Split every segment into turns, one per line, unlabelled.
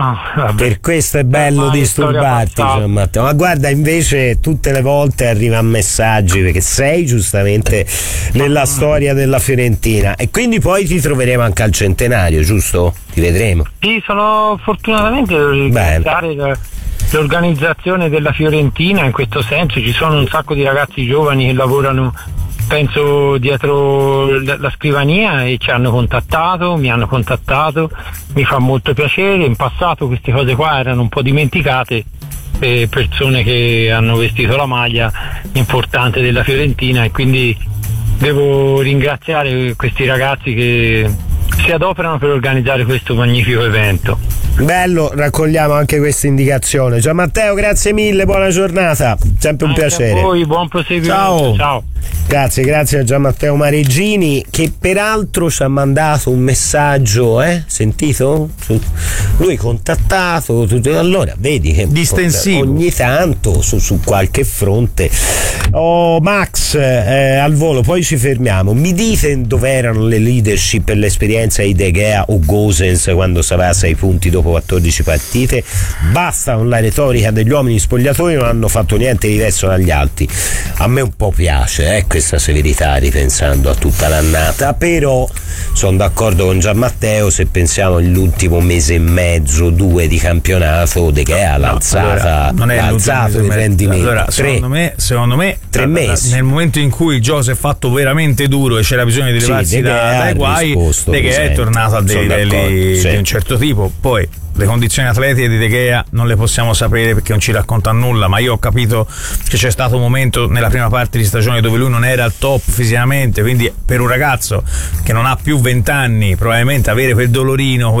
Per questo è bello disturbarti, Gianmatteo. Ma guarda, invece tutte le volte arrivano messaggi perché sei giustamente nella storia della Fiorentina e quindi poi ti troveremo anche al centenario, giusto? Ti vedremo.
Sì, sono fortunatamente l'organizzazione della Fiorentina in questo senso. Ci sono un sacco di ragazzi giovani che lavorano, penso, dietro la scrivania e mi hanno contattato, mi fa molto piacere. In passato queste cose qua erano un po' dimenticate, persone che hanno vestito la maglia importante della Fiorentina, e quindi devo ringraziare questi ragazzi che si adoperano per organizzare questo magnifico evento.
Bello, raccogliamo anche questa indicazione. Gianmatteo, grazie mille, buona giornata, sempre un piacere.
A voi, buon proseguimento. Ciao.
Grazie a Gianmatteo Mareggini, che peraltro ci ha mandato un messaggio, sentito? Lui contattato, allora vedi che
distensivo
ogni tanto su qualche fronte. Max, al volo, poi ci fermiamo. Mi dite dove erano le leadership e l'esperienza di De Gea o Gosens quando stava a 6 punti dopo 14 partite? Basta con la retorica degli uomini spogliatoi, non hanno fatto niente di diverso dagli altri. A me un po' piace questa severità ripensando a tutta l'annata, però sono d'accordo con Gianmatteo. Se pensiamo all'ultimo mese e mezzo, 2 di campionato, De Gea l'ha alzato il rendimento.
Allora, secondo me
3 mesi.
Nel momento in cui il gioco si è fatto veramente duro e c'era bisogno di levarsi dai guai, De Gea è tornato a dei livelli di un certo tipo. Poi le condizioni atletiche di De Gea non le possiamo sapere perché non ci racconta nulla, ma io ho capito che c'è stato un momento nella prima parte di stagione dove lui non era al top fisicamente, quindi per un ragazzo che non ha più 20 anni probabilmente avere quel dolorino,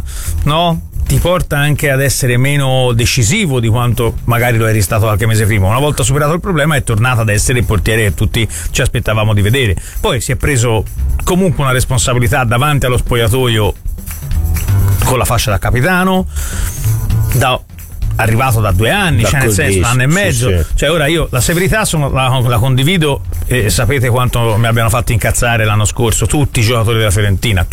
ti porta anche ad essere meno decisivo di quanto magari lo eri stato qualche mese prima. Una volta superato il problema è tornato ad essere il portiere che tutti ci aspettavamo di vedere. Poi si è preso comunque una responsabilità davanti allo spogliatoio con la fascia da capitano, arrivato da 2 anni, nel senso 1 anno e mezzo. Sì. Cioè, ora io la severità la condivido, e sapete quanto mi abbiano fatto incazzare l'anno scorso tutti i giocatori della Fiorentina.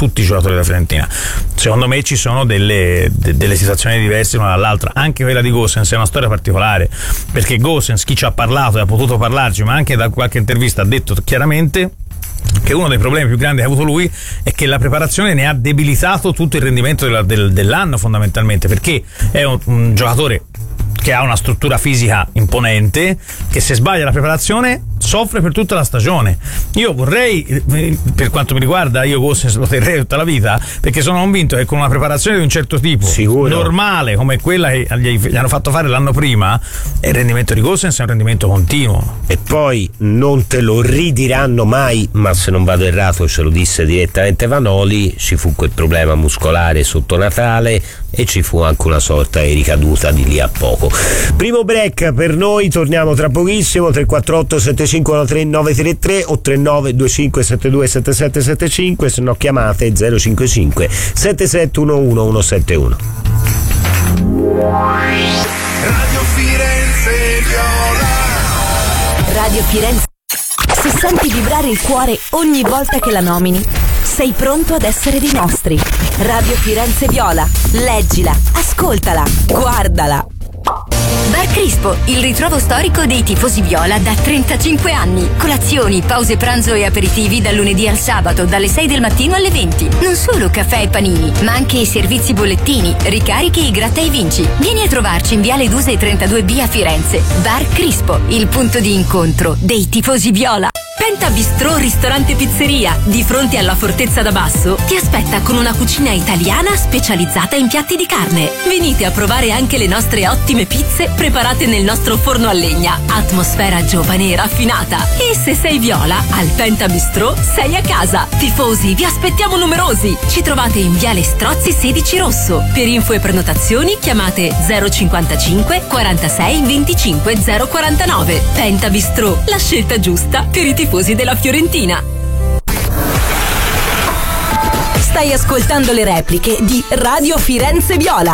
Secondo me ci sono delle situazioni diverse l'una dall'altra. Anche quella di Gosens è una storia particolare, perché Gosens, chi ci ha parlato e ha potuto parlarci, ma anche da qualche intervista, ha detto chiaramente che uno dei problemi più grandi che ha avuto lui è che la preparazione ne ha debilitato tutto il rendimento dell'anno, fondamentalmente, perché è un giocatore che ha una struttura fisica imponente, che se sbaglia la preparazione soffre per tutta la stagione. Io vorrei, per quanto mi riguarda, io Gosens lo terrei tutta la vita, perché sono convinto che con una preparazione di un certo tipo, normale come quella che gli hanno fatto fare l'anno prima, il rendimento di Gosens è un rendimento continuo.
E poi non te lo ridiranno mai, ma se non vado errato ce lo disse direttamente Vanoli, ci fu quel problema muscolare sotto Natale e ci fu anche una sorta di ricaduta di lì a poco. Primo break per noi, torniamo tra pochissimo. 348 7513 933 o 39 25 72 7775, se no chiamate 055 7711 171.
Radio Firenze Viola.
Radio Firenze. Se senti vibrare il cuore ogni volta che la nomini, sei pronto ad essere dei nostri. Radio Firenze Viola. Leggila, ascoltala, guardala.
Bar Crispo, il ritrovo storico dei tifosi viola da 35 anni. Colazioni, pause pranzo e aperitivi dal lunedì al sabato, dalle 6 del mattino alle 20. Non solo caffè e panini, ma anche i servizi bollettini, ricarichi e gratta e vinci. Vieni a trovarci in Viale Duse 32B a Firenze. Bar Crispo, il punto di incontro dei tifosi viola. Penta Bistrò Ristorante Pizzeria, di fronte alla Fortezza da Basso, ti aspetta con una cucina italiana specializzata in piatti di carne. Venite a provare anche le nostre ottime pizze preparate nel nostro forno a legna. Atmosfera giovane e raffinata. E se sei viola, al Penta Bistrò sei a casa. Tifosi, vi aspettiamo numerosi. Ci trovate in Viale Strozzi 16 Rosso. Per info e prenotazioni chiamate 055 46 25 049. Penta Bistrò, la scelta giusta per i tifosi della Fiorentina.
Stai ascoltando le repliche di Radio Firenze Viola.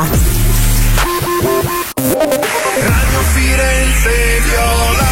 Radio Firenze Viola.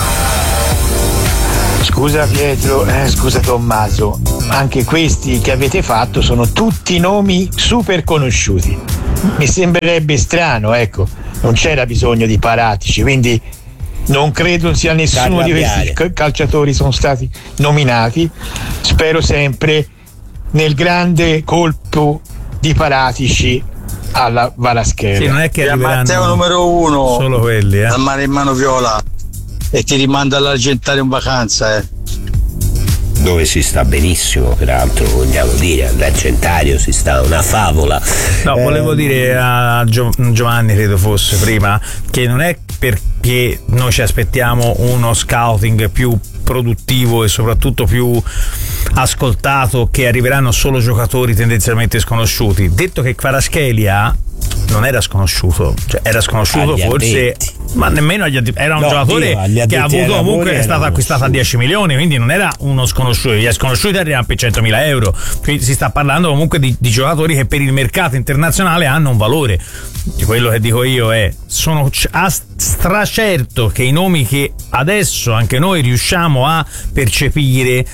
Scusa Pietro, scusa Tommaso, anche questi che avete fatto sono tutti nomi super conosciuti. mi sembrerebbe strano, ecco, non c'era bisogno di Paratici, quindi non credo sia nessuno di questi calciatori sono stati nominati. Spero sempre nel grande colpo di Paratici alla Kvaratskhelia.
Sì, non è che
Matteo numero 1
solo quelli,
dal mare in mano viola, e ti rimanda all'Argentario in vacanza,
dove si sta benissimo, peraltro, vogliamo dire, all'Argentario si sta una favola.
No, volevo dire a Giovanni, credo fosse prima, che non è perché noi ci aspettiamo uno scouting più produttivo e soprattutto più ascoltato che arriveranno solo giocatori tendenzialmente sconosciuti. Detto che Kvaratskhelia non era sconosciuto, cioè era sconosciuto
agli
forse
addetti.
Ma nemmeno agli addetti, era un giocatore che ha avuto comunque, è stato acquistato a 10 milioni, quindi non era uno sconosciuto, gli sconosciuti arrivano per 100.000 euro, quindi si sta parlando comunque di giocatori che per il mercato internazionale hanno un valore. Quello che dico io è, sono stracerto che i nomi che adesso anche noi riusciamo a percepire,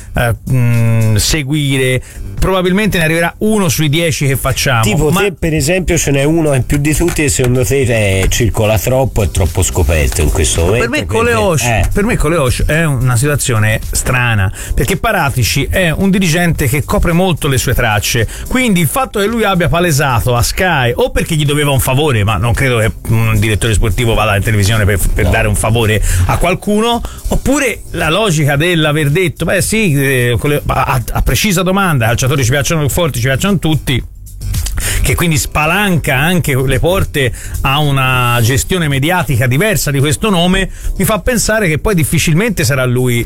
seguire, probabilmente ne arriverà uno sui 10 che facciamo.
Tipo te per esempio ce n'è uno in più di tutti e secondo te circola troppo, è troppo scoperto in questo momento?
Per me con Leosh è una situazione strana, perché Paratici è un dirigente che copre molto le sue tracce, quindi il fatto che lui abbia palesato a Sky, o perché gli doveva un favore, ma non credo che un direttore sportivo vada in televisione per dare un favore a qualcuno, oppure la logica dell'aver detto beh sì, a precisa domanda, calciatori ci piacciono forti, ci piacciono tutti, che quindi spalanca anche le porte a una gestione mediatica diversa di questo nome, mi fa pensare che poi difficilmente sarà lui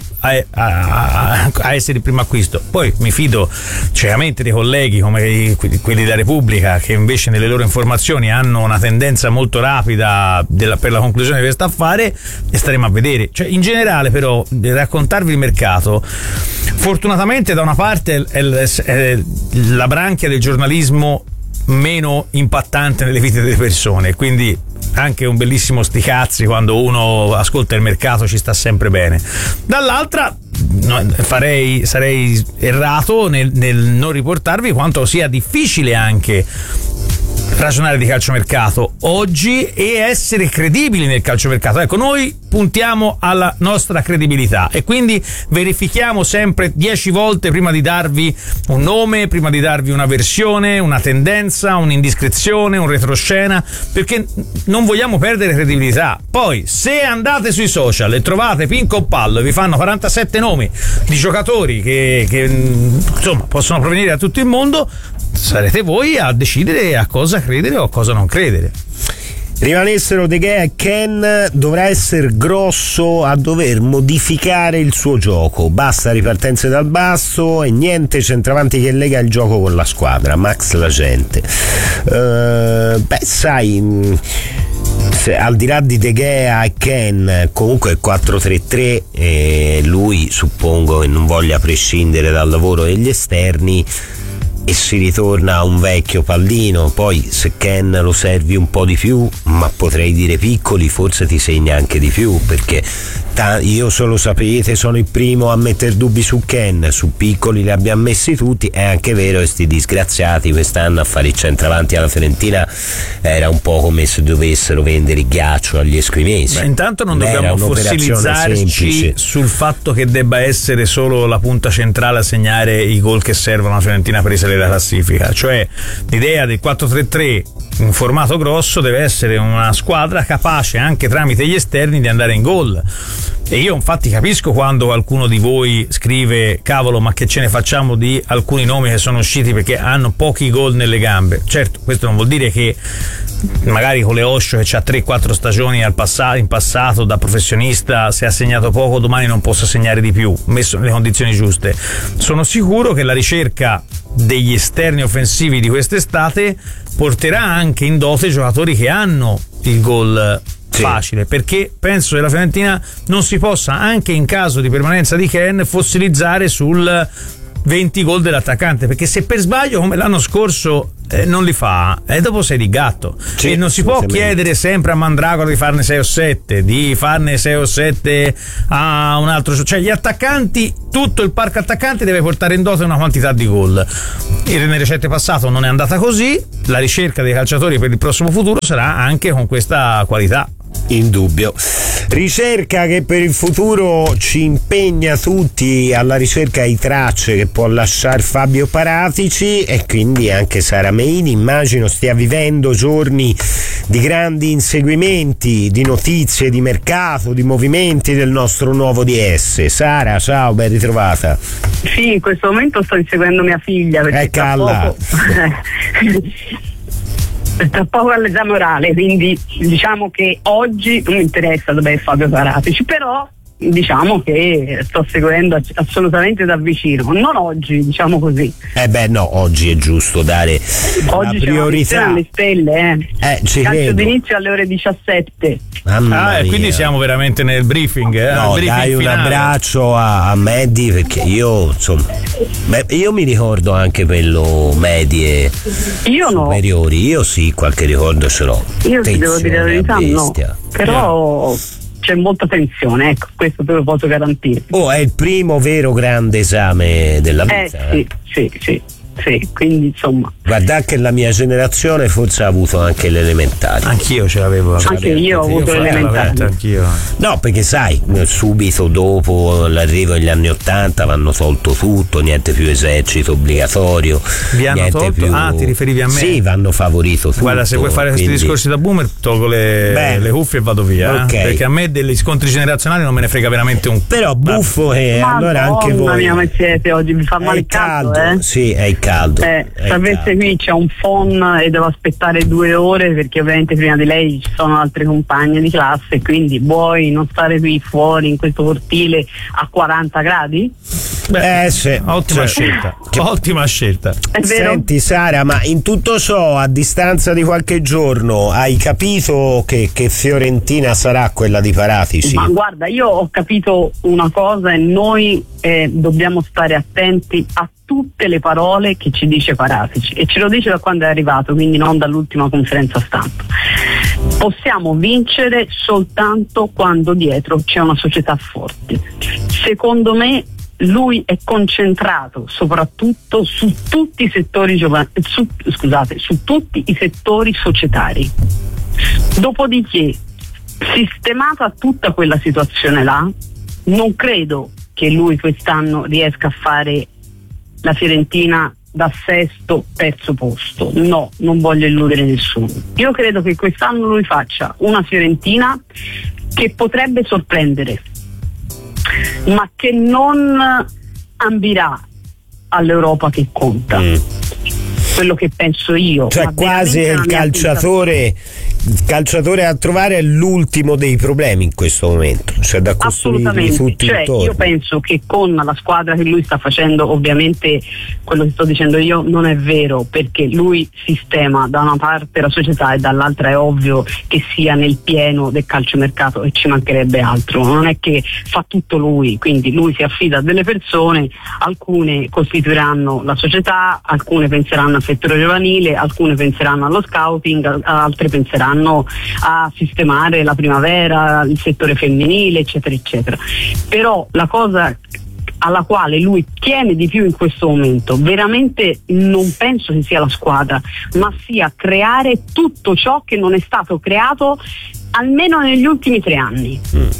a essere il primo acquisto. Poi mi fido ciecamente dei colleghi come quelli della Repubblica, che invece nelle loro informazioni hanno una tendenza molto rapida per la conclusione di questo affare, e staremo a vedere. Cioè, in generale però, raccontarvi il mercato, fortunatamente da una parte è la branchia del giornalismo meno impattante nelle vite delle persone, quindi anche un bellissimo sti cazzi quando uno ascolta il mercato ci sta sempre bene. Dall'altra sarei errato nel non riportarvi quanto sia difficile anche ragionare di calciomercato oggi e essere credibili nel calciomercato. Ecco, noi puntiamo alla nostra credibilità e quindi verifichiamo sempre 10 volte prima di darvi un nome, prima di darvi una versione, una tendenza, un'indiscrezione, un retroscena, perché non vogliamo perdere credibilità. Poi se andate sui social e trovate Pinco o Pallo e vi fanno 47 nomi di giocatori che insomma possono provenire da tutto il mondo, sarete voi a decidere a cosa credere o a cosa non credere.
Rimanessero De Gea e Ken, dovrà essere grosso a dover modificare il suo gioco, basta ripartenze dal basso e niente centravanti che lega il gioco con la squadra. Max la gente, sai, al di là di De Gea e Ken, comunque il 4-3-3, lui suppongo che non voglia prescindere dal lavoro degli esterni e si ritorna a un vecchio pallino. Poi se Ken lo servi un po' di più, ma potrei dire piccoli, forse ti segna anche di più, perché io solo sapete sono il primo a mettere dubbi su Ken, su piccoli li abbiamo messi tutti. È anche vero che sti disgraziati quest'anno a fare il centravanti alla Fiorentina era un po' come se dovessero vendere il ghiaccio agli esquimesi.
Beh, intanto non dobbiamo fossilizzarci sul fatto che debba essere solo la punta centrale a segnare i gol che servono alla Fiorentina per risalire la classifica. Cioè l'idea del 4-3-3 in formato grosso deve essere una squadra capace anche tramite gli esterni di andare in gol. E io infatti capisco quando qualcuno di voi scrive cavolo, ma che ce ne facciamo di alcuni nomi che sono usciti perché hanno pochi gol nelle gambe. Certo, questo non vuol dire che magari con Leoscio, che ha 3-4 stagioni in passato da professionista, se ha segnato poco domani non possa segnare di più, messo nelle condizioni giuste. Sono sicuro che la ricerca degli esterni offensivi di quest'estate porterà anche in dote giocatori che hanno il gol facile, perché penso che la Fiorentina non si possa, anche in caso di permanenza di Ken, fossilizzare sul 20 gol dell'attaccante, perché se per sbaglio come l'anno scorso non li fa, e dopo sei di gatto. Sì, e non si può chiedere sempre a Mandragora di farne 6 o 7, di farne 6 o 7 a un altro, cioè gli attaccanti, tutto il parco attaccanti deve portare in dote una quantità di gol. Nel recente passato non è andata così, la ricerca dei calciatori per il prossimo futuro sarà anche con questa qualità.
Indubbio. Ricerca che per il futuro ci impegna tutti alla ricerca di tracce che può lasciare Fabio Paratici, e quindi anche Sara Meini immagino stia vivendo giorni di grandi inseguimenti, di notizie, di mercato, di movimenti del nostro nuovo DS. Sara, ciao, ben ritrovata.
Sì, in questo momento sto inseguendo mia figlia perché tra poco all'esame orale, quindi diciamo che oggi non mi interessa dov'è Fabio Paratici, però diciamo che sto seguendo assolutamente da vicino, non oggi, diciamo così.
No, oggi è giusto dare
oggi
la priorità
alle stelle, calcio d'inizio alle ore 17.
E quindi siamo veramente nel briefing,
no,
briefing
dai un
finale.
abbraccio a Medi, perché io mi ricordo anche quello medie superiori, io sì, qualche ricordo ce l'ho.
Io ti devo dire la verità, no, però c'è molta tensione, ecco, questo te lo posso garantire.
È il primo vero grande esame della vita.
Sì, quindi insomma.
Guarda che la mia generazione forse ha avuto anche l'elementare.
Anch'io ce l'avevo.
Anche io ho avuto l'elementare.
Anch'io.
No, perché sai, subito dopo l'arrivo degli anni '80 vanno tolto tutto, niente più esercito obbligatorio.
Vi hanno tolto? Più... ti riferivi a me?
Sì, vanno favorito tutto.
Guarda, se vuoi fare questi discorsi da boomer, tolgo le cuffie e vado via. Okay. Perché a me degli scontri generazionali non me ne frega veramente un.
Però buffo che allora anche voi.
Mamma mia, ma siete oggi, mi fa male il caldo,
Sì, è il caldo.
Sapesse qui c'è un phon e devo aspettare 2 ore perché ovviamente prima di lei ci sono altre compagne di classe, quindi vuoi non stare qui fuori in questo cortile a 40 gradi?
Sì,
ottima scelta. Ottima scelta.
È vero?
Senti Sara, ma in tutto ciò, a distanza di qualche giorno, hai capito che Fiorentina sarà quella di Paratici?
Ma guarda, io ho capito una cosa, e noi dobbiamo stare attenti a tutte le parole che ci dice Paratici, e ce lo dice da quando è arrivato, quindi non dall'ultima conferenza stampa. Possiamo vincere soltanto quando dietro c'è una società forte. Secondo me lui è concentrato soprattutto su tutti i settori su tutti i settori societari. Dopodiché, sistemata tutta quella situazione là, non credo che lui quest'anno riesca a fare la Fiorentina da sesto, terzo posto. No, non voglio illudere nessuno. Io credo che quest'anno lui faccia una Fiorentina che potrebbe sorprendere, ma che non ambirà all'Europa che conta. Quello che penso io.
Cioè quasi il calciatore a trovare è l'ultimo dei problemi in questo momento, cioè da costruire tutti intorno.
Io penso che con la squadra che lui sta facendo, ovviamente quello che sto dicendo io non è vero, perché lui sistema da una parte la società e dall'altra è ovvio che sia nel pieno del calciomercato, e ci mancherebbe altro, non è che fa tutto lui, quindi lui si affida a delle persone, alcune costituiranno la società, alcune penseranno al settore giovanile, alcune penseranno allo scouting, altre penseranno a sistemare la primavera, il settore femminile, eccetera eccetera. Però la cosa alla quale lui tiene di più in questo momento veramente non penso che sia la squadra, ma sia creare tutto ciò che non è stato creato almeno negli ultimi 3 anni.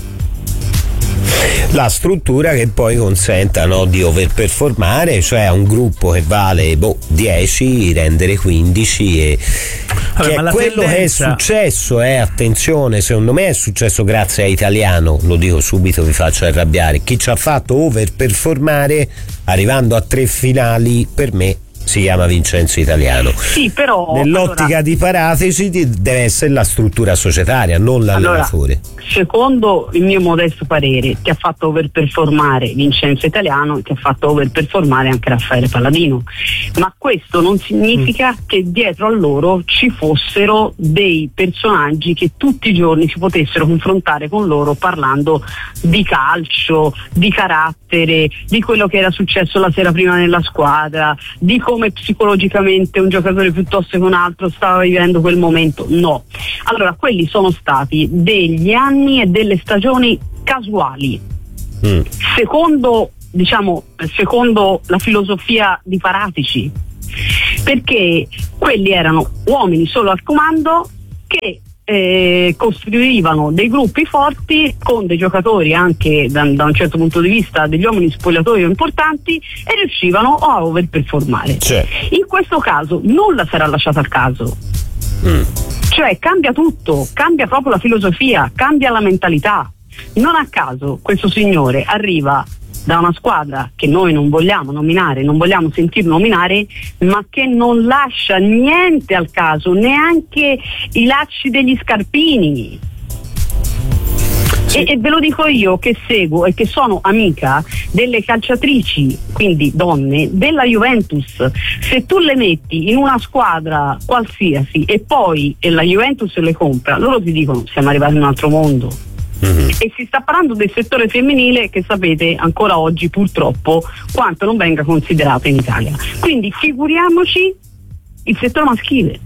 La struttura che poi consenta, no, di overperformare, cioè a un gruppo che vale 10 rendere 15 che è quello che è successo, attenzione, secondo me è successo grazie a Italiano, lo dico subito, vi faccio arrabbiare, chi ci ha fatto overperformare arrivando a 3 finali per me si chiama Vincenzo Italiano.
Sì, però
nell'ottica di Paratici deve essere la struttura societaria, non l'allenatore.
Secondo il mio modesto parere, ti ha fatto overperformare Vincenzo Italiano e ti ha fatto overperformare anche Raffaele Palladino, ma questo non significa che dietro a loro ci fossero dei personaggi che tutti i giorni si potessero confrontare con loro parlando di calcio, di carattere, di quello che era successo la sera prima nella squadra, di come psicologicamente un giocatore piuttosto che un altro stava vivendo quel momento. No. Allora, quelli sono stati degli anni e delle stagioni casuali. Secondo la filosofia di Paratici, perché quelli erano uomini solo al comando che costruivano dei gruppi forti con dei giocatori anche da un certo punto di vista, degli uomini spogliatoio importanti, e riuscivano a overperformare. In questo caso nulla sarà lasciato al caso, cioè cambia tutto, cambia proprio la filosofia, cambia la mentalità. Non a caso questo signore arriva da una squadra che noi non vogliamo nominare, non vogliamo sentir nominare, ma che non lascia niente al caso, neanche i lacci degli scarpini. E ve lo dico io che seguo e che sono amica delle calciatrici, quindi donne, della Juventus. Se tu le metti in una squadra qualsiasi e poi la Juventus le compra, loro ti dicono siamo arrivati in un altro mondo. E si sta parlando del settore femminile che sapete ancora oggi purtroppo quanto non venga considerato in Italia, quindi figuriamoci il settore maschile.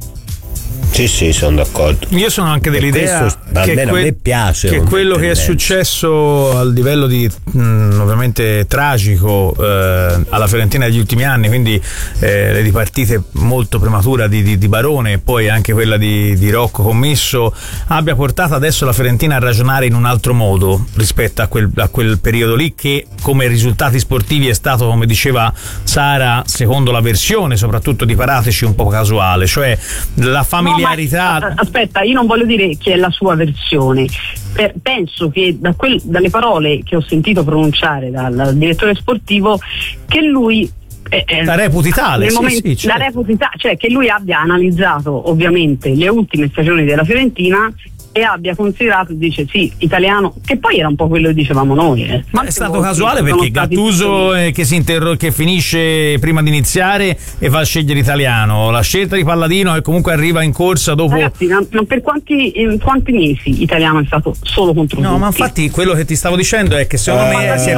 Sì, sono d'accordo.
Io sono anche dell'idea
che a me piace
che quello che è successo al livello di ovviamente tragico alla Fiorentina negli ultimi anni, quindi le dipartite molto prematura di Barone e poi anche quella di Rocco Commisso, abbia portato adesso la Fiorentina a ragionare in un altro modo rispetto a quel periodo lì, che come risultati sportivi è stato, come diceva Sara, secondo la versione soprattutto di Paratici, un po' casuale, cioè la familiarità.
Aspetta, io non voglio dire che è la sua versione. Penso che dalle parole che ho sentito pronunciare dal direttore sportivo, che lui
la reputi tale,
certo. La reputi cioè che lui abbia analizzato ovviamente le ultime stagioni della Fiorentina e abbia considerato, dice sì, Italiano, che poi era un po' quello che dicevamo noi.
Ma è stato casuale perché Gattuso che finisce prima di iniziare e va a scegliere Italiano, la scelta di Palladino che comunque arriva in corsa dopo.
Ragazzi, non per quanti mesi Italiano è stato solo contro
ma infatti quello che ti stavo dicendo è che secondo me si è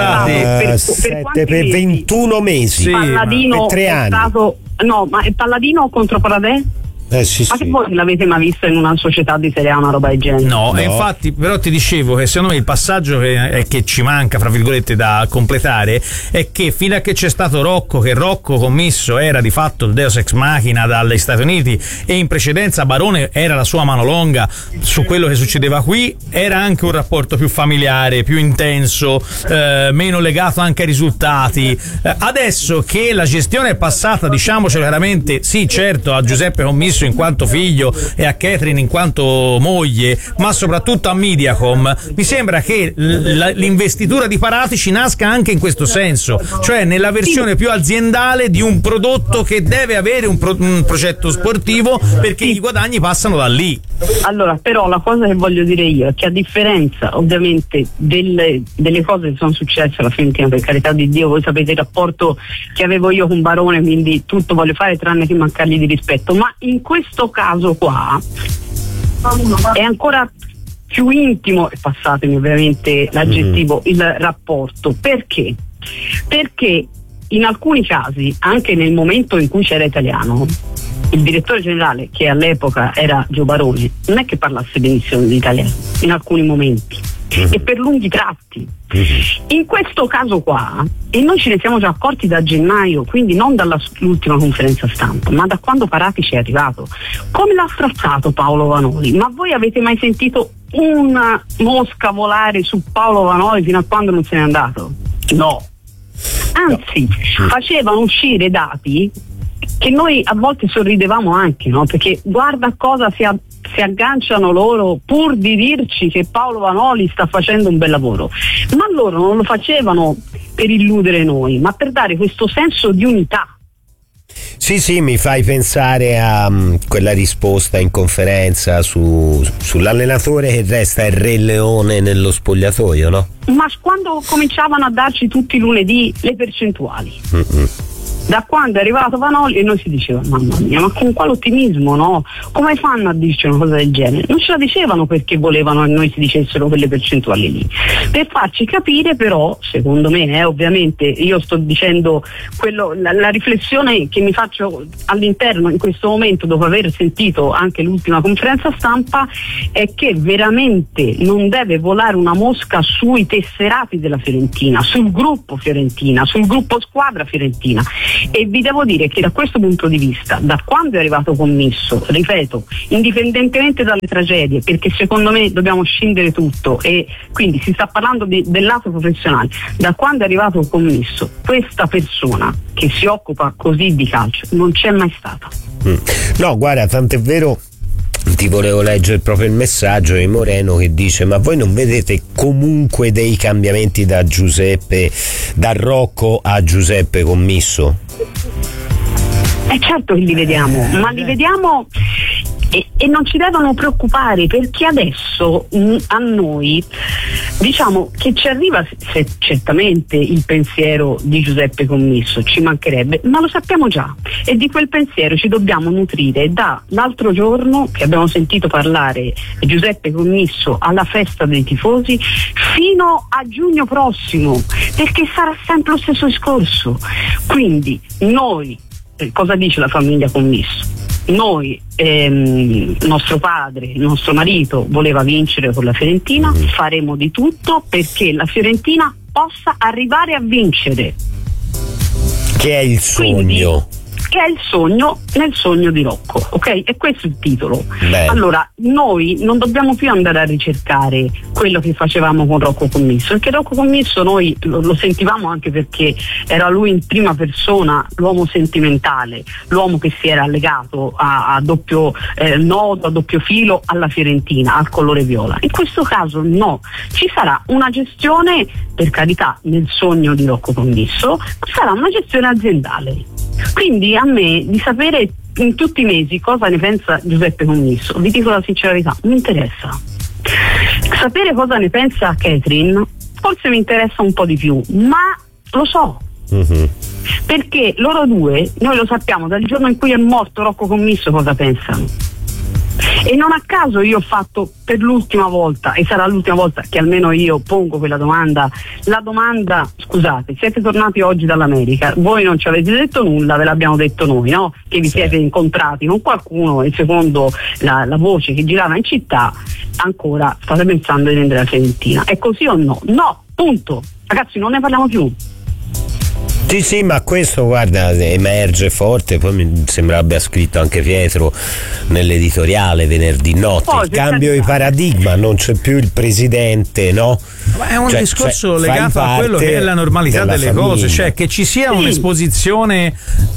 passati
per 21 mesi,
sì, Palladino
per 3 anni.
Ma è Palladino contro Paradè?
Sì,
ma che voi l'avete mai visto in una società di Serie A una roba del genere?
No, e infatti però ti dicevo che secondo me il passaggio che ci manca fra virgolette da completare è che fino a che c'è stato Rocco Commisso era di fatto il Deus ex machina dagli Stati Uniti, e in precedenza Barone era la sua mano longa su quello che succedeva qui, era anche un rapporto più familiare, più intenso, meno legato anche ai risultati. Adesso che la gestione è passata, diciamocelo chiaramente, sì certo a Giuseppe Commisso in quanto figlio e a Catherine in quanto moglie, ma soprattutto a Mediacom, mi sembra che l'investitura di Paratici nasca anche in questo senso, cioè nella versione più aziendale di un prodotto che deve avere un progetto sportivo, perché i guadagni passano da lì.
Allora, però la cosa che voglio dire io è che, a differenza ovviamente delle cose che sono successe alla Fiorentina, per carità di Dio, voi sapete il rapporto che avevo io con Barone, quindi tutto voglio fare tranne che mancargli di rispetto, ma in questo caso qua è ancora più intimo, e passatemi ovviamente l'aggettivo, il rapporto. Perché? Perché in alcuni casi, anche nel momento in cui c'era Italiano, il direttore generale, che all'epoca era Gio Barone, non è che parlasse benissimo l'italiano in alcuni momenti e per lunghi tratti. In questo caso qua, e noi ce ne siamo già accorti da gennaio, quindi non dall'ultima conferenza stampa, ma da quando Paratici è arrivato, come l'ha trattato Paolo Vanoli? Ma voi avete mai sentito una mosca volare su Paolo Vanoli fino a quando non se n'è andato? No. Anzi, facevano uscire dati che noi a volte sorridevamo anche, no? Perché guarda cosa si agganciano loro pur di dirci che Paolo Vanoli sta facendo un bel lavoro, ma loro non lo facevano per illudere noi, ma per dare questo senso di unità.
Sì, mi fai pensare a quella risposta in conferenza sull'allenatore che resta il Re Leone nello spogliatoio, no?
Ma quando cominciavano a darci tutti i lunedì le percentuali? Da quando è arrivato Vanoli e noi si diceva mamma mia, ma con quale ottimismo, no? Come fanno a dirci una cosa del genere? Non ce la dicevano perché volevano che noi si dicessero quelle percentuali lì, per farci capire però, secondo me, ovviamente io sto dicendo la riflessione che mi faccio all'interno in questo momento dopo aver sentito anche l'ultima conferenza stampa è che veramente non deve volare una mosca sui tesserati della Fiorentina, sul gruppo Fiorentina, sul gruppo squadra Fiorentina. E vi devo dire che da questo punto di vista, da quando è arrivato Commisso, ripeto, indipendentemente dalle tragedie, perché secondo me dobbiamo scindere tutto e quindi si sta parlando del lato professionale, da quando è arrivato Commisso, questa persona che si occupa così di calcio non c'è mai stata.
No, guarda, tant'è vero, ti volevo leggere proprio il messaggio di Moreno che dice: ma voi non vedete comunque dei cambiamenti da Rocco a Giuseppe Commisso?
Certo che li vediamo, ma li vediamo e non ci devono preoccupare, perché adesso a noi diciamo che ci arriva certamente il pensiero di Giuseppe Commisso, ci mancherebbe, ma lo sappiamo già e di quel pensiero ci dobbiamo nutrire dall'altro giorno che abbiamo sentito parlare Giuseppe Commisso alla festa dei tifosi fino a giugno prossimo, perché sarà sempre lo stesso discorso. Quindi noi, cosa dice la famiglia Commisso? Noi, nostro padre, il nostro marito voleva vincere con la Fiorentina, faremo di tutto perché la Fiorentina possa arrivare a vincere.
Che è il sogno.
Quindi, che è il sogno nel sogno di Rocco, ok? E questo è il titolo.
Beh.
Allora, noi non dobbiamo più andare a ricercare quello che facevamo con Rocco Commisso, perché Rocco Commisso noi lo sentivamo anche perché era lui in prima persona, l'uomo sentimentale, l'uomo che si era legato a doppio nodo, a doppio filo alla Fiorentina, al colore viola. In questo caso no, ci sarà una gestione, per carità, nel sogno di Rocco Commisso, sarà una gestione aziendale. Quindi a me di sapere in tutti i mesi cosa ne pensa Giuseppe Commisso, vi dico la sincerità, mi interessa. Sapere cosa ne pensa Catherine forse mi interessa un po' di più, ma lo so. Perché loro due, noi lo sappiamo dal giorno in cui è morto Rocco Commisso cosa pensano. E non a caso io ho fatto per l'ultima volta, e sarà l'ultima volta che almeno io pongo quella domanda, la domanda: scusate, siete tornati oggi dall'America, voi non ci avete detto nulla, ve l'abbiamo detto noi, no? Che vi siete incontrati con qualcuno e secondo la voce che girava in città ancora state pensando di vendere la Fiorentina. È così o no? No, punto. Ragazzi, non ne parliamo più.
Sì, ma questo, guarda, emerge forte, poi mi sembra abbia scritto anche Pietro nell'editoriale venerdì notte, il cambio di paradigma, non c'è più il presidente, no?
Ma è un discorso legato a quello che è la normalità delle cose, cioè che ci sia un'esposizione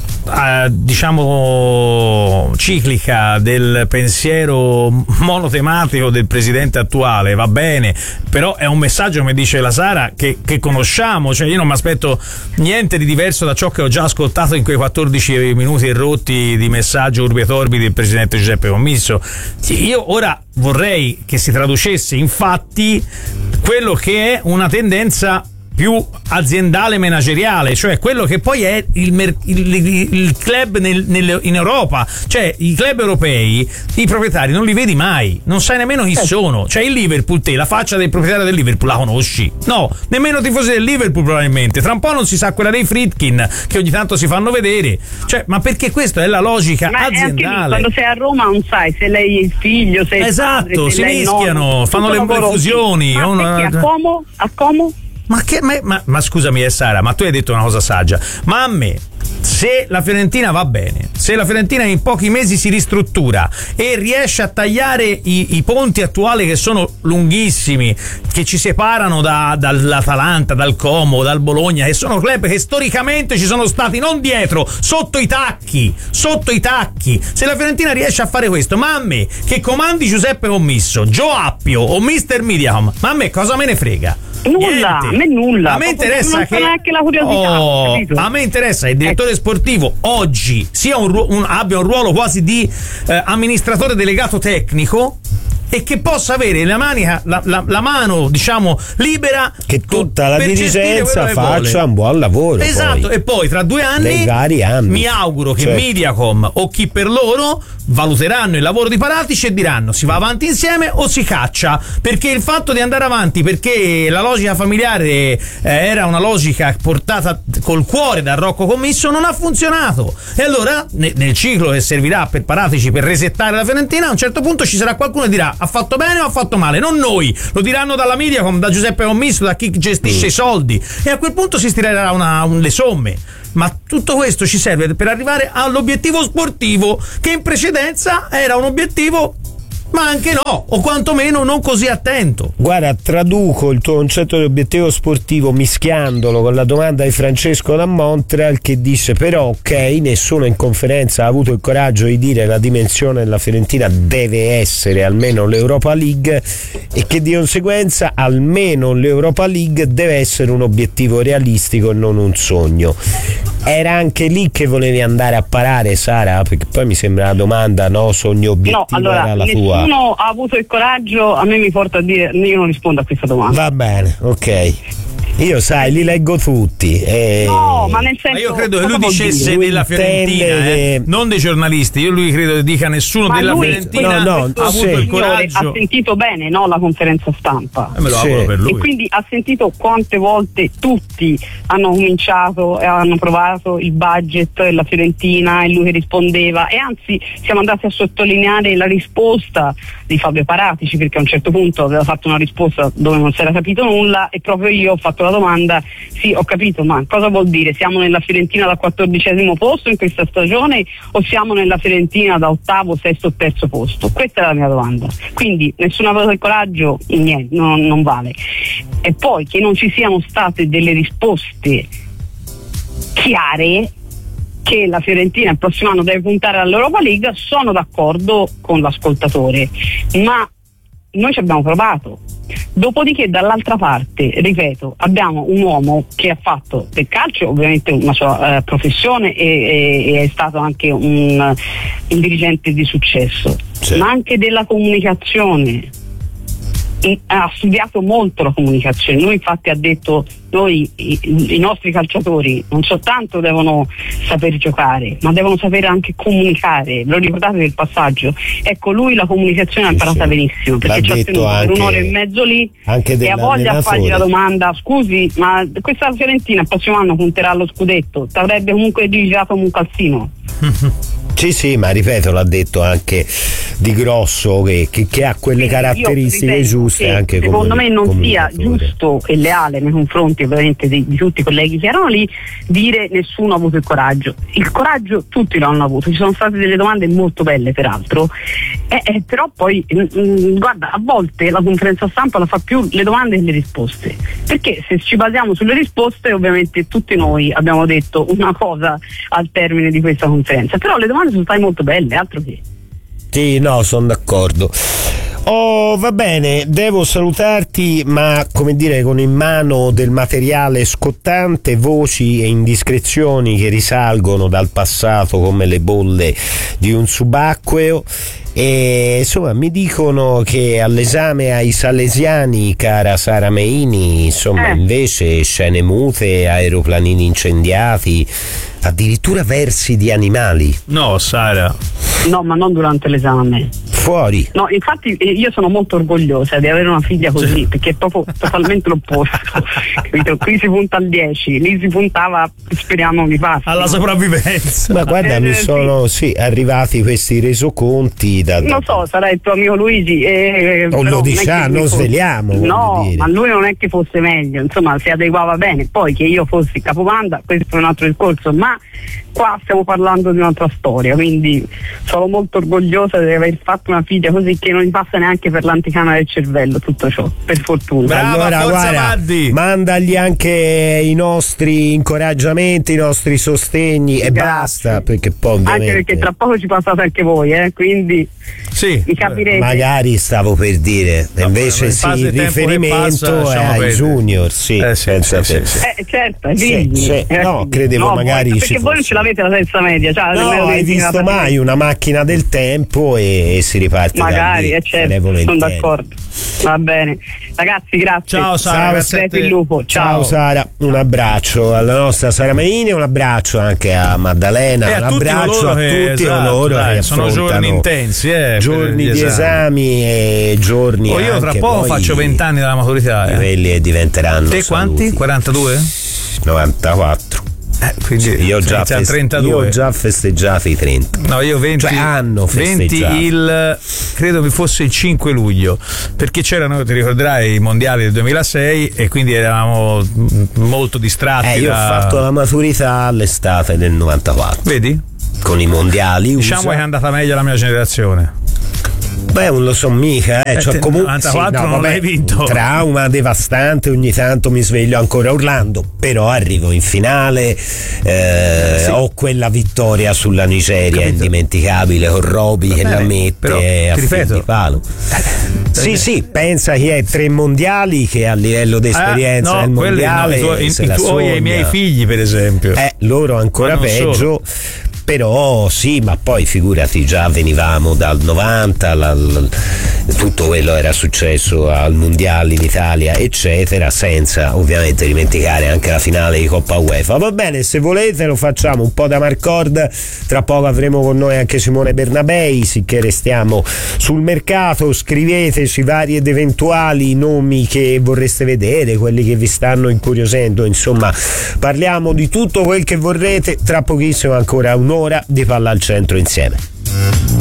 diciamo ciclica del pensiero monotematico del presidente attuale, va bene, però è un messaggio, come dice la Sara, che conosciamo, cioè io non mi aspetto niente di diverso da ciò che ho già ascoltato in quei 14 minuti e rotti di messaggio urbi et orbi del presidente Giuseppe Commisso. Io ora vorrei che si traducesse in fatti quello che è una tendenza più aziendale manageriale, cioè quello che poi è il club in Europa, cioè i club europei, i proprietari non li vedi mai, non sai nemmeno chi sono, cioè il Liverpool, te la faccia del proprietario del Liverpool la conosci? No, nemmeno tifosi del Liverpool probabilmente, tra un po' non si sa quella dei Friedkin che ogni tanto si fanno vedere, cioè ma perché questa è la logica aziendale.
Quando sei a Roma non sai se lei è il figlio, se è il padre, se
si
lei
mischiano, fanno le fusioni.
Ma perché a Como?
Ma scusami Sara, ma tu hai detto una cosa saggia, ma a me, se la Fiorentina va bene, se la Fiorentina in pochi mesi si ristruttura e riesce a tagliare i ponti attuali che sono lunghissimi, che ci separano dall'Atalanta, dal Como, dal Bologna, che sono club che storicamente ci sono stati non dietro, sotto i tacchi, se la Fiorentina riesce a fare questo, ma a me che comandi Giuseppe Commisso, Joe Appio o Mr. Mediahome, ma a me cosa me ne frega?
Nulla, a me nulla.
A me interessa
non
che
neanche la curiosità,
a me interessa che il direttore sportivo oggi sia abbia un ruolo quasi di amministratore delegato tecnico e che possa avere la mano, diciamo, libera,
che tutta la dirigenza faccia un buon lavoro.
Esatto, e poi tra 2 anni mi auguro che Mediacom o chi per loro valuteranno il lavoro di Paratici e diranno: si va avanti insieme o si caccia, perché il fatto di andare avanti, perché la logica familiare era una logica portata col cuore dal Rocco Commisso, non ha funzionato. E allora nel ciclo che servirà per Paratici per resettare la Fiorentina, a un certo punto ci sarà qualcuno che dirà: ha fatto bene o ha fatto male? Non noi, lo diranno dalla Mediacom, da Giuseppe Commisso, da chi gestisce i soldi, e a quel punto si stireranno le somme. Ma tutto questo ci serve per arrivare all'obiettivo sportivo, che in precedenza era un obiettivo, ma anche no, o quantomeno non così attento.
Guarda, traduco il tuo concetto di obiettivo sportivo mischiandolo con la domanda di Francesco da Montreal, che dice: però ok, nessuno in conferenza ha avuto il coraggio di dire la dimensione della Fiorentina deve essere almeno l'Europa League, e che di conseguenza almeno l'Europa League deve essere un obiettivo realistico e non un sogno. Era anche lì che volevi andare a parare, Sara? Perché poi mi sembra la domanda, no? Sogno obiettivo, no, allora, era la tua.
Nessuno ha avuto il coraggio, a me mi porta a dire, io non rispondo a questa domanda.
Va bene, ok. Io sai, li leggo tutti.
No, ma nel senso.
Ma io credo che lui dicesse della Fiorentina, non dei giornalisti. Io lui credo che dica nessuno della Fiorentina ha avuto il coraggio.
Ha sentito bene, no, la conferenza stampa.
Me lo auguro per lui.
E quindi ha sentito quante volte tutti hanno cominciato e hanno provato il budget e la Fiorentina, e lui che rispondeva, e anzi siamo andati a sottolineare la risposta di Fabio Paratici, perché a un certo punto aveva fatto una risposta dove non si era capito nulla, e proprio io ho fatto la domanda: sì, ho capito, ma cosa vuol dire? Siamo nella Fiorentina da 14° posto in questa stagione o siamo nella Fiorentina da 8º, 6º, 3° posto? Questa è la mia domanda. Quindi nessuno ha avuto il coraggio, niente, non vale. E poi che non ci siano state delle risposte chiare che la Fiorentina il prossimo anno deve puntare all'Europa League, sono d'accordo con l'ascoltatore, ma noi ci abbiamo provato. Dopodiché dall'altra parte, ripeto, abbiamo un uomo che ha fatto del calcio ovviamente una sua professione e è stato anche un dirigente di successo, ma anche della comunicazione. Ha studiato molto la comunicazione. Lui infatti ha detto: noi i nostri calciatori non soltanto devono saper giocare, ma devono sapere anche comunicare. Ve lo ricordate del passaggio? Ecco, lui la comunicazione l'ha imparata benissimo, perché ci ha tenuto per 1 ora e mezzo lì, e ha voglia a fargli la domanda: scusi, ma questa Fiorentina il prossimo anno punterà allo scudetto, ti avrebbe comunque girato come un calzino?
Sì, ma ripeto, l'ha detto anche Di Grosso, che ha quelle caratteristiche giuste anche come
secondo me non sia giusto e leale nei confronti ovviamente di tutti i colleghi che erano lì dire nessuno ha avuto il coraggio. Il coraggio tutti lo hanno avuto, ci sono state delle domande molto belle peraltro, però poi guarda, a volte la conferenza stampa la fa più le domande che le risposte, perché se ci basiamo sulle risposte ovviamente tutti noi abbiamo detto una cosa al termine di questa conferenza, però le domande sono state molto belle, altro che.
Sì, no, sono d'accordo. Va bene, devo salutarti, ma come dire, con in mano del materiale scottante, voci e indiscrezioni che risalgono dal passato come le bolle di un subacqueo. E insomma mi dicono che all'esame ai salesiani, cara Sara Meini, insomma invece scene mute, aeroplanini incendiati, addirittura versi di animali.
No, Sara.
No, ma non durante l'esame.
Fuori.
No, infatti io sono molto orgogliosa di avere una figlia così, perché è proprio totalmente l'opposto. Capito? Qui si punta al 10, lì si puntava, speriamo mi passi,
alla sopravvivenza.
Ma guarda, mi sono arrivati questi resoconti
non so, sarà il tuo amico Luigi,
lo diciamo, non sveliamo.
No, ma lui non è che fosse meglio, insomma si adeguava bene. Poi che io fossi capobanda, questo è un altro discorso, ma qua stiamo parlando di un'altra storia, quindi sono molto orgogliosa di aver fatto una figlia così, che non mi passa neanche per l'anticamera del cervello tutto ciò, per fortuna.
Brava,
allora guarda, mandagli anche i nostri incoraggiamenti, i nostri sostegni. Grazie. E basta, perché poi ovviamente...
anche perché tra poco ci passate anche voi, quindi mi capirete.
Magari stavo per dire, invece il riferimento è ai junior,
certo,
no, credevo magari
perché voi non ce l'avete la terza media,
no, hai visto mai una macchina del tempo e si riparte
magari, certo, sono d'accordo. Va bene, ragazzi, grazie.
Ciao Sara,
il lupo.
Ciao Sara, un abbraccio alla nostra Sara Maini, un abbraccio anche a Maddalena, un abbraccio a tutti coloro che
sono giorni intensi,
giorni di esami e giorni
io tra poco faccio 20 anni dalla maturità,
quelli diventeranno
te quanti? 42?
94.
Quindi
io ho già festeggiato i 30.
No, io 20,
hanno festeggiato.
20 credo vi fosse il 5 luglio, perché c'erano, ti ricorderai, i mondiali del 2006 e quindi eravamo molto distratti.
Io ho fatto la maturità all'estate del 94.
Vedi?
Con i mondiali.
Diciamo che è andata meglio la mia generazione.
Beh, non lo so mica, cioè, comunque
94 non l'hai vinto.
Trauma devastante, ogni tanto mi sveglio ancora urlando, però arrivo in finale, ho quella vittoria sulla Nigeria indimenticabile con Roby che la mette a fil di palo. Sì, pensa che è 3 mondiali che a livello di esperienza del mondiale
i tuoi e i miei figli, per esempio.
Loro ancora peggio. Solo. Però sì, ma poi figurati, già venivamo dal 90, tutto quello era successo al mondiale in Italia, eccetera, senza ovviamente dimenticare anche la finale di Coppa UEFA. Va bene, se volete lo facciamo un po' da Marcord, tra poco avremo con noi anche Simone Bernabei, sicché restiamo sul mercato. Scriveteci vari ed eventuali nomi che vorreste vedere, quelli che vi stanno incuriosendo, insomma parliamo di tutto quel che vorrete, tra pochissimo ancora un'ora di Palla al Centro insieme.